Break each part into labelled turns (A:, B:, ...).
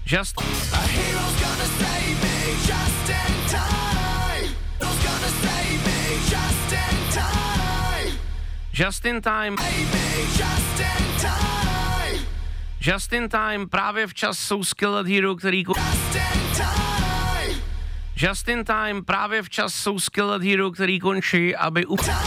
A: Just in time. Just in time, právě včas jsou Skillet Hero, který Just in time, právě včas jsou Skillet Hero, který končí, aby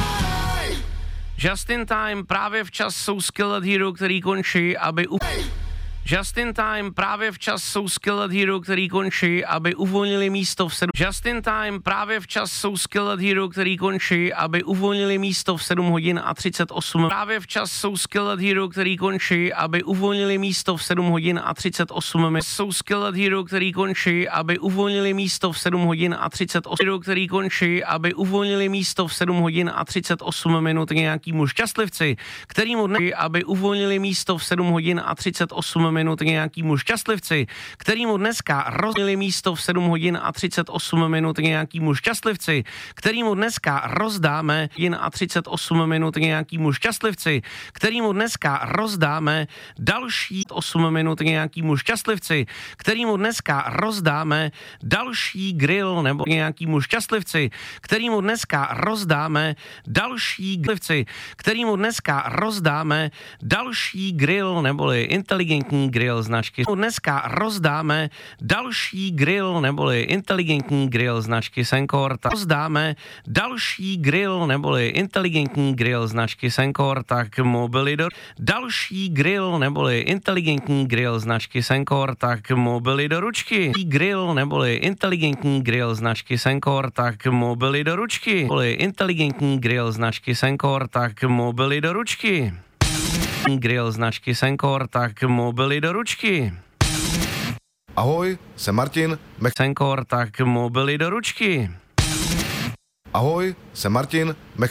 A: Just in time, právě včas jsou Skillet Hero, který končí, aby Just in time, právě včas jsou Skillet Hero, který končí, aby uvolnili místo v 7. Just in time, právě včas jsou Skillet Hero, který končí, aby uvolnili místo v 7 hodin a 38. Právě včas jsou Skillet Hero, který končí, aby uvolnili místo v 7 hodin a 38. Jsou Skillet Hero, který končí, aby uvolnili místo v 7 hodin a 38. Hero, který končí, aby uvolnili místo v 7 hodin a 38 minut nějakýmu šťastlivci, kterýmu dne, aby uvolnili místo v 7 hodin a 38 minut nějakýmu šťastlivci, kterýmu dneska rozdělili místo v 7 hodin a 38 minut nějakýmu šťastlivci, kterýmu dneska rozdáme hodin a 38 minut nějakýmu šťastlivci, kterýmu dneska rozdáme další 8 minut nějakýmu šťastlivci, kterýmu dneska rozdáme další grill nebo nějakýmu šťastlivci, kterýmu dneska rozdáme další grillivci, kterýmu dneska rozdáme další grill neboli inteligentní grill značky. Dneska rozdáme další grill neboli inteligentní grill značky Senkor. Rozdáme další grill neboli inteligentní grill značky Senkor, tak mobily do další grill neboli inteligentní grill značky Senkor, tak mobily do ručky. Grill neboli inteligentní grill značky Senkor, tak mobily do ručky. Neboli inteligentní grill značky Senkor, tak mobily do ručky. Grill značky Senkor, tak mobily do ručky.
B: Ahoj, jsem Martin.
A: Senkor, tak mobily do ručky.
B: Ahoj, jsem Martin.